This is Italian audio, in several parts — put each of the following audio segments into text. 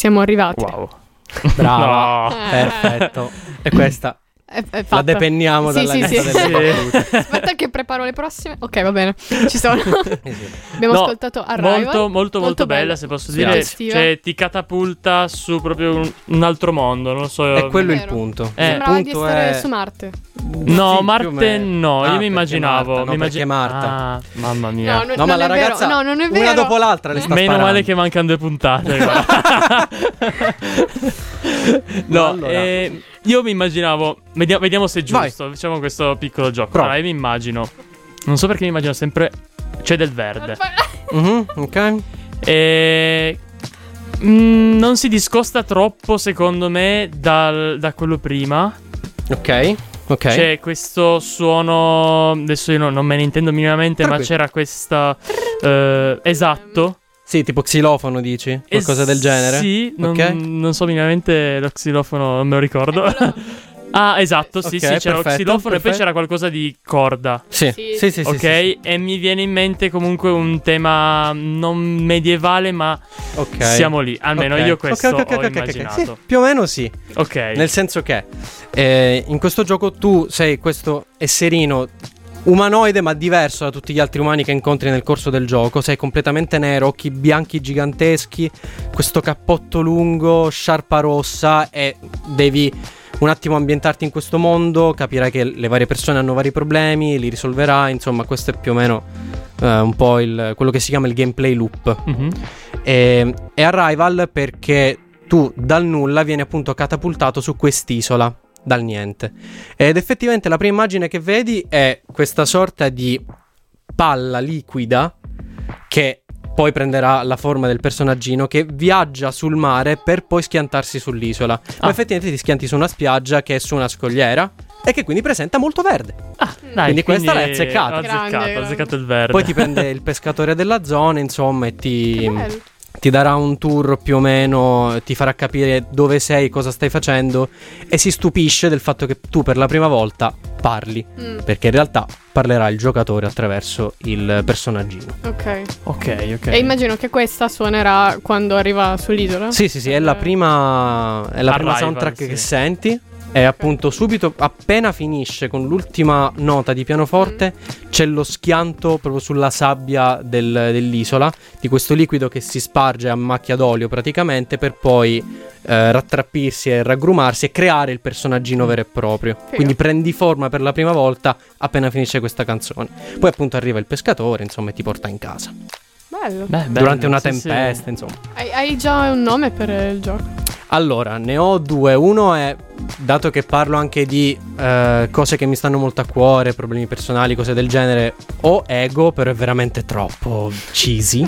siamo arrivati. Wow. Brava. No. Perfetto. E questa È la fatta. depenniamo Sì, dalla sì, lista sì. delle battute. Aspetta che preparo le prossime. Ok, va bene. Ci sono. Sì. Abbiamo No, ascoltato Arrival. molto bella, se posso dire. Suggestiva. Cioè, ti catapulta su proprio un altro mondo, non lo so. È quello il Vero. punto. Sembrava Il di punto essere è... su Marte. No, Sì, più o Marte meno. no, io mi perché immaginavo. Marta, no, perché Marta. Ah, mamma mia. No, No, ma non la è vero. ragazza No, non è vero. una dopo l'altra le sta Meno sparando. male che mancano 2 puntate. guarda. No, Allora. io mi immaginavo. Vediamo se è Vai. giusto. Facciamo questo piccolo gioco. Prova. Allora, io mi immagino. Non so perché mi immagino sempre. C'è del verde. Ok. E. Non si discosta troppo, secondo me, da quello prima. Ok. C'è questo suono. Adesso io non me ne intendo minimamente, ma Tranquillo. c'era questa. Esatto. Sì, tipo xilofono dici? Qualcosa del genere? Sì, Ok. non so minimamente lo xilofono, non me lo ricordo. Ah, esatto, sì, Ok, sì, c'era lo perfetto, xilofono e poi perfetto. c'era qualcosa di corda. Sì. Sì. Sì, sì, Ok, sì. e mi viene in mente comunque un tema non medievale, ma Ok. siamo lì. Almeno Ok. io questo Ok. ho immaginato. Sì, più o meno sì. Ok. Nel senso che in questo gioco tu sei questo esserino umanoide ma diverso da tutti gli altri umani che incontri nel corso del gioco. Sei completamente nero, occhi bianchi giganteschi, questo cappotto lungo, sciarpa rossa, e devi un attimo ambientarti in questo mondo, capirai che le varie persone hanno vari problemi, li risolverai, insomma questo è più o meno un po' quello che si chiama il gameplay loop. Mhm. E Arrival perché tu dal nulla vieni appunto catapultato su quest'isola dal niente, ed effettivamente la prima immagine che vedi è questa sorta di palla liquida che poi prenderà la forma del personaggino che viaggia sul mare per poi schiantarsi sull'isola. Ma effettivamente ti schianti su una spiaggia che è su una scogliera e che quindi presenta molto verde. Dai, Quindi questa l'hai azzeccata. Ho Grande. azzeccato il verde. Poi ti prende il pescatore della zona, insomma, e Che bello. ti darà un tour più o meno, ti farà capire dove sei, cosa stai facendo, e si stupisce del fatto che tu per la prima volta parli, perché in realtà parlerà il giocatore attraverso il personaggino. Ok. Ok. E immagino che questa suonerà quando arriva sull'isola. Sì, è la prima Arrival, soundtrack sì. che senti. E appunto subito appena finisce con l'ultima nota di pianoforte c'è lo schianto proprio sulla sabbia dell'isola di questo liquido che si sparge a macchia d'olio praticamente, per poi rattrappirsi e raggrumarsi e creare il personaggino vero e proprio. Quindi prendi forma per la prima volta appena finisce questa canzone. Poi appunto arriva il pescatore, insomma, e ti porta in casa Bello. durante una sì, tempesta, sì. insomma. Hai già un nome per il gioco? Allora, ne ho due. Uno è, dato che parlo anche di cose che mi stanno molto a cuore, problemi personali, cose del genere, o ego, però è veramente troppo cheesy.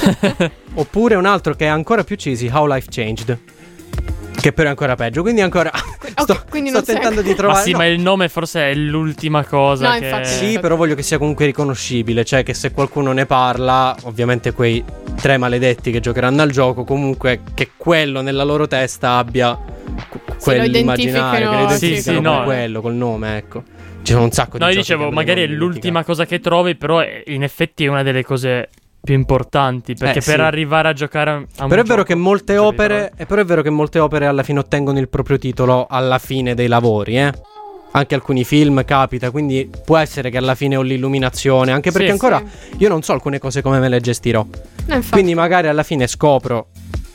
Oppure un altro che è ancora più cheesy, How Life Changed, che però è ancora peggio. Quindi ancora quindi sto non sei- tentando di Ma trovare. sì, no. ma il nome forse è l'ultima cosa No, che... infatti. Sì, però voglio che sia comunque riconoscibile. Cioè che se qualcuno ne parla, ovviamente quei 3 maledetti che giocheranno al gioco, comunque che quello nella loro testa abbia quell'immaginario, che lo identificano, identificano sì, con no. quello, col nome, ecco. Ci sono un sacco di No, io giochi dicevo, che magari è avrei l'ultima cosa che trovi, però in effetti è una delle cose più importanti, perché per sì. arrivare a giocare a un Però è vero gioco che molte devi opere, però è vero che molte opere alla fine ottengono il proprio titolo alla fine dei lavori, Anche alcuni film capita, quindi può essere che alla fine ho l'illuminazione, anche perché Sì, ancora io non so alcune cose come me le gestirò. No, infatti. Quindi magari alla fine scopro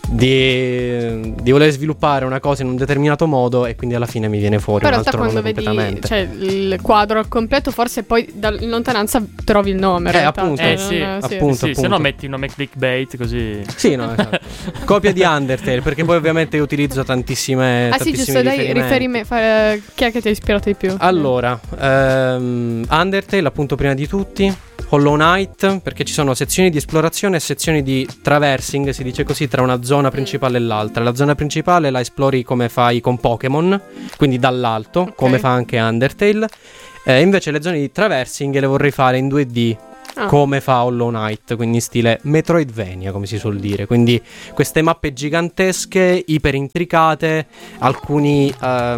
di voler sviluppare una cosa in un determinato modo e quindi alla fine mi viene fuori Però un in realtà altro nome quando vedi completamente. il quadro al completo, forse poi in lontananza trovi il nome. In realtà. appunto. Cioè, sì, non- appunto. Sì, se no metti un nome clickbait così. Sì, no, esatto. Copia di Undertale, perché poi ovviamente io utilizzo tantissime Ah sì, giusto, dai, chi è che ti ha ispirato di più? Allora, Undertale appunto prima di tutti, Hollow Knight, perché ci sono sezioni di esplorazione e sezioni di traversing, si dice così, tra una zona principale e l'altra. La zona principale la esplori come fai con Pokémon, quindi dall'alto, come fa anche Undertale. Invece le zone di traversing le vorrei fare in 2D. come fa Hollow Knight, quindi in stile Metroidvania, come si suol dire. Quindi queste mappe gigantesche, iper intricate, alcune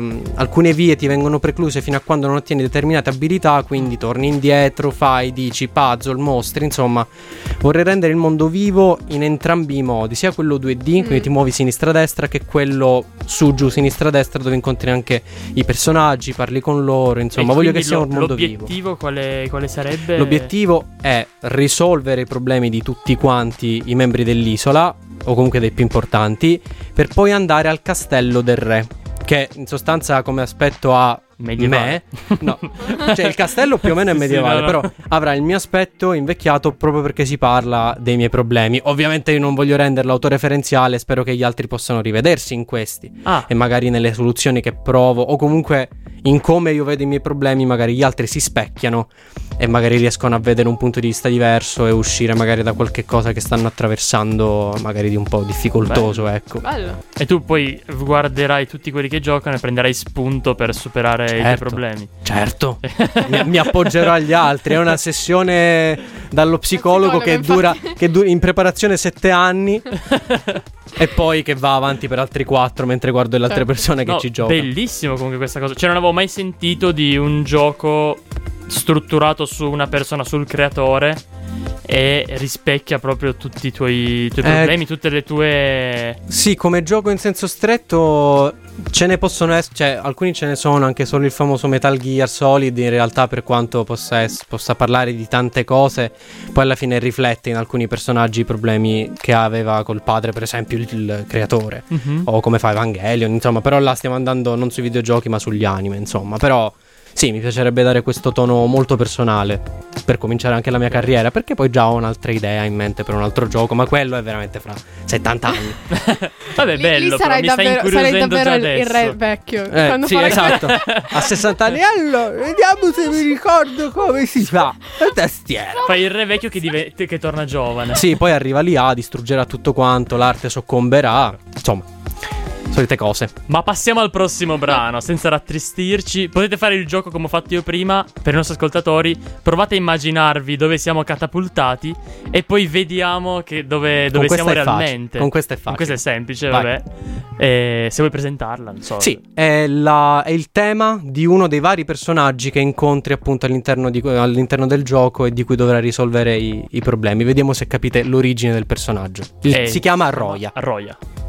vie ti vengono precluse fino a quando non ottieni determinate abilità, quindi torni indietro, fai, dici, puzzle, mostri, insomma vorrei rendere il mondo vivo in entrambi i modi, sia quello 2D, quindi ti muovi sinistra-destra, che quello su-giù, sinistra-destra, dove incontri anche i personaggi, parli con loro, insomma voglio che sia un mondo vivo. L'obiettivo quale sarebbe? L'obiettivo è risolvere i problemi di tutti quanti i membri dell'isola, o comunque dei più importanti, per poi andare al castello del re, che in sostanza come aspetto ha medievale. No, cioè il castello più o meno è medievale, però avrà il mio aspetto invecchiato proprio perché si parla dei miei problemi. Ovviamente io non voglio renderlo autoreferenziale, spero che gli altri possano rivedersi in questi e magari nelle soluzioni che provo, o comunque in come io vedo i miei problemi magari gli altri si specchiano e magari riescono a vedere un punto di vista diverso e uscire magari da qualche cosa che stanno attraversando, magari di un po' difficoltoso. Bello. Ecco. Bello. E tu poi guarderai tutti quelli che giocano e prenderai spunto per superare i tuoi problemi. Certo. mi appoggerò agli altri. È una sessione dallo psicologo che dura in preparazione 7 anni e poi che va avanti per altri 4 mentre guardo le altre persone che ci giocano. Bellissimo comunque questa cosa. Cioè non avevo mai sentito di un gioco strutturato su una persona, sul creatore, e rispecchia proprio tutti i tuoi problemi, tutte le tue... Sì, come gioco in senso stretto ce ne possono essere, cioè alcuni ce ne sono, anche solo il famoso Metal Gear Solid in realtà, per quanto possa parlare di tante cose, poi alla fine riflette in alcuni personaggi i problemi che aveva col padre, per esempio il creatore, o come fa Evangelion, insomma. Però là stiamo andando non sui videogiochi ma sugli anime, insomma. Però sì, mi piacerebbe dare questo tono molto personale per cominciare anche la mia carriera, perché poi già ho un'altra idea in mente per un altro gioco, ma quello è veramente fra 70 anni. Vabbè, bello, lì sarai però mi stai incuriosendo già il re vecchio. Sì, esatto. A 60 anni, allora, vediamo se mi ricordo come si fa la tastiera. Fai il re vecchio che torna giovane. Sì, poi arriva lì, distruggerà tutto quanto, l'arte soccomberà, insomma, solite cose. Ma passiamo al prossimo brano, senza rattristirci. Potete fare il gioco come ho fatto io prima. Per i nostri ascoltatori, provate a immaginarvi dove siamo catapultati e poi vediamo dove siamo realmente. Con questa è facile. Con questa è semplice, Vai. vabbè. Se vuoi presentarla, non so. Sì, è il tema di uno dei vari personaggi che incontri appunto all'interno del gioco e di cui dovrai risolvere i problemi. Vediamo se capite l'origine del personaggio. Si chiama Roya. Roya.